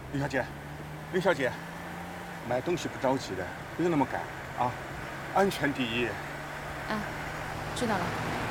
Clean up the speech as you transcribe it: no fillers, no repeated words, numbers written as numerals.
刘小姐，刘小姐，买东西不着急的，不用那么赶啊，安全第一。 啊，知道了。